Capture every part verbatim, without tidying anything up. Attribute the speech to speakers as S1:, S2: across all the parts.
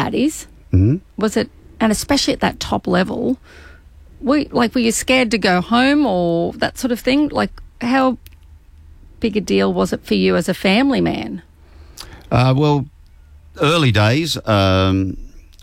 S1: baddies.
S2: Mm-hmm.
S1: Was it, and especially at that top level, were, like, were you scared to go home or that sort of thing? Like, how big a deal was it for you as a family man?
S2: Uh, well, early days, um,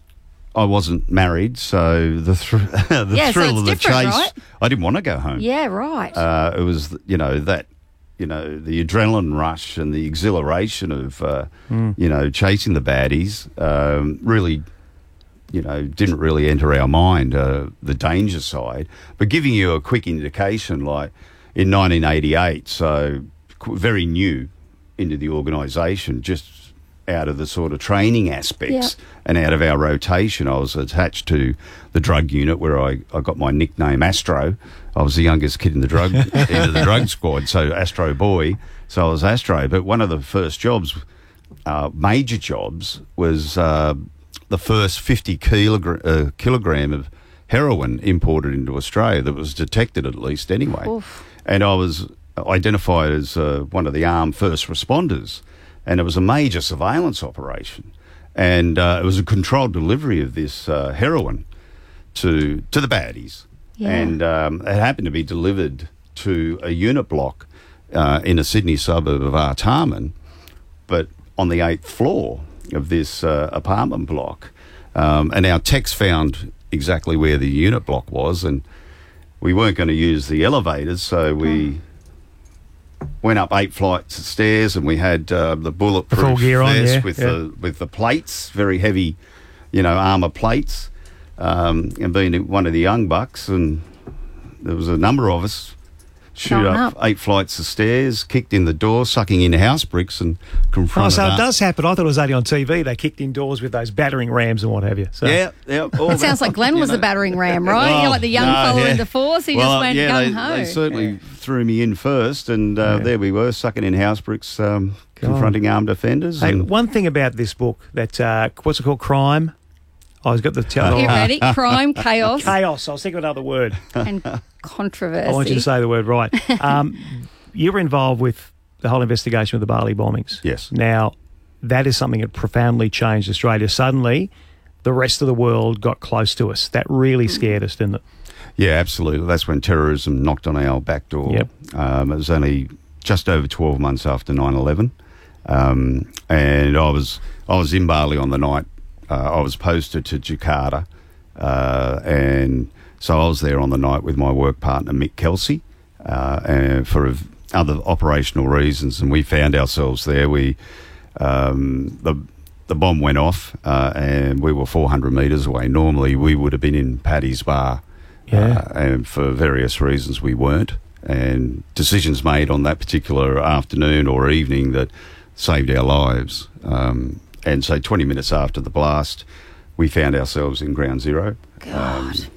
S2: I wasn't married, so the, thr- the
S1: Yeah, so
S2: thrill
S1: it's
S2: of the
S1: different,
S2: chase,
S1: right?
S2: I didn't want to go home.
S1: Yeah, right.
S2: Uh, it was, you know, that, you know, the adrenaline rush and the exhilaration of, uh,
S3: Mm.
S2: you know, chasing the baddies um, really, you know, didn't really enter our mind, uh, the danger side. But giving you a quick indication, like in nineteen eighty-eight, so qu- very new into the organisation, just out of the sort of training aspects
S1: Yeah.
S2: and out of our rotation, I was attached to the drug unit where I, I got my nickname Astro. I was the youngest kid in the drug into the drug squad, so Astro Boy. So I was Astro. But one of the first jobs, uh, major jobs, was uh, the first fifty kilogram, uh, kilogram of heroin imported into Australia that was detected, at least anyway.
S1: Oof.
S2: And I was identified as uh, one of the armed first responders. And it was a major surveillance operation. And uh, it was a controlled delivery of this uh, heroin to to the baddies.
S1: Yeah.
S2: And um, it happened to be delivered to a unit block uh, in a Sydney suburb of Artarmon, but on the eighth floor of this uh, apartment block. Um, and our techs found exactly where the unit block was, and we weren't going to use the elevators, so we...
S1: Oh.
S2: went up eight flights of stairs, and we had uh, the bulletproof
S3: Full gear on,
S2: vest
S3: yeah,
S2: with
S3: yeah.
S2: the with the plates, very heavy, you know, armour plates. Um, and being one of the young bucks, and there was a number of us, shoot
S1: Going
S2: up,
S1: up.
S2: eight flights of stairs, kicked in the door, sucking in house bricks, and
S3: Oh,
S2: confronted.
S3: so it
S2: us.
S3: does happen. I thought it was only on T V. They kicked in doors with those battering rams and what have you. So.
S2: Yeah, yeah. all
S1: It sounds
S2: that,
S1: like Glenn
S2: you
S1: was
S2: know.
S1: the battering ram, right?
S2: Well,
S1: You're like the young
S2: no,
S1: fella
S2: yeah.
S1: in the force. He
S2: well,
S1: just went
S2: yeah,
S1: gung
S2: they,
S1: ho.
S2: they certainly threw me in first, and uh,
S3: Yeah.
S2: there we were, sucking in house bricks, um, confronting armed offenders.
S3: Hey,
S2: and
S3: one thing about this book that uh, what's it called? Crime. Oh, I've got the tell.
S1: Get ready. Crime, chaos,
S3: Chaos. I was thinking of another word.
S1: and controversy.
S3: I want you to say the word right. Um, you were involved with the whole investigation of the Bali bombings.
S2: Yes.
S3: Now, that is something that profoundly changed Australia. Suddenly, the rest of the world got close to us. That really scared us, didn't it?
S2: Yeah, absolutely. That's when terrorism knocked on our back door.
S3: Yep.
S2: Um, it was only just over twelve months after nine eleven. Um, and I was I was in Bali on the night. Uh, I was posted to Jakarta. Uh, and so I was there on the night with my work partner, Mick Kelsey, uh, and for a, other operational reasons. And we found ourselves there. We um, the the bomb went off, uh, and we were four hundred metres away. Normally, we would have been in Paddy's Bar.
S3: Yeah.
S2: Uh, and for various reasons we weren't, and decisions made on that particular afternoon or evening that saved our lives. Um, and so twenty minutes after the blast, we found ourselves in ground zero.
S1: God.
S2: Um,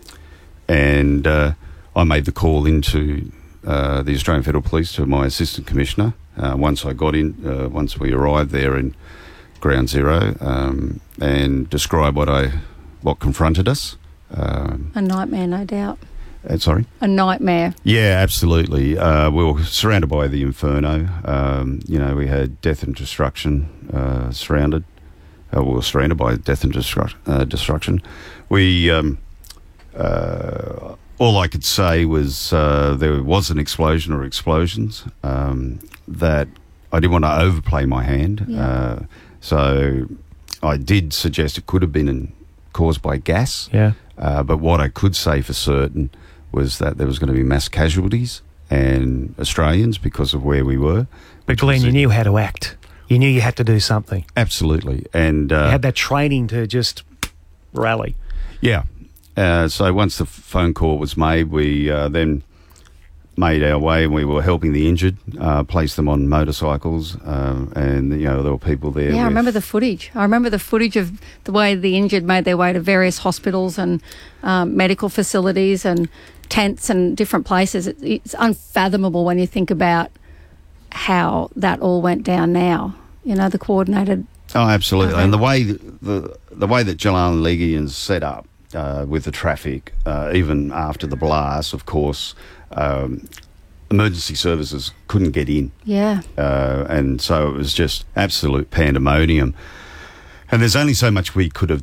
S2: and uh, I made the call into uh, the Australian Federal Police to my Assistant Commissioner. Uh, once I got in, uh, once we arrived there in ground zero, um, and described what I, what confronted us. Um,
S1: A nightmare, no doubt.
S2: uh, sorry?
S1: A nightmare.
S2: Yeah, absolutely. Uh, we were surrounded by the inferno. Um, you know, we had death and destruction uh, surrounded. Uh, we were surrounded by death and destruct- uh, destruction. We, um, uh, all I could say was uh, there was an explosion or explosions, um, that I didn't want to overplay my hand.
S1: Yeah.
S2: Uh, so I did suggest it could have been in, caused by gas.
S3: Yeah.
S2: Uh, but what I could say for certain was that there was going to be mass casualties and Australians because of where we were.
S3: But Glenn, you knew how to act. You knew you had to do something.
S2: Absolutely. And uh,
S3: You had that training to just rally.
S2: yeah. Uh, so once the phone call was made, we uh, then made our way, and we were helping the injured, uh, place them on motorcycles, um, and you know there were people there.
S1: Yeah, I
S2: with-
S1: remember the footage. I remember the footage of the way the injured made their way to various hospitals and um, medical facilities and tents and different places. It, it's unfathomable when you think about how that all went down now. You know, the coordinated...
S2: Oh, absolutely.
S1: Okay.
S2: And the way th- the the way that Jalan Legian's set up uh, with the traffic, uh, even after the blast, of course, um, emergency services couldn't get in,
S1: Yeah.
S2: uh, and so it was just absolute pandemonium. And there's only so much we could have